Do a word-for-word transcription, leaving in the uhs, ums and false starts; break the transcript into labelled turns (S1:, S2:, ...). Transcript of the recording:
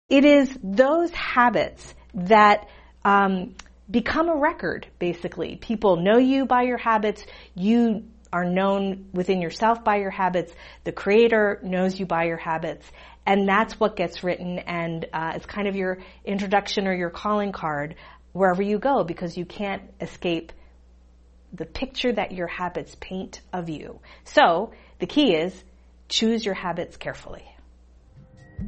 S1: It is those habits that um, become a record, basically. People know you by your habits. You are known within yourself by your habits. The creator knows you by your habits. And that's what gets written, and uh, it's kind of your introduction or your calling card wherever you go, because you can't escape the picture that your habits paint of you. So the key is choose your habits carefully.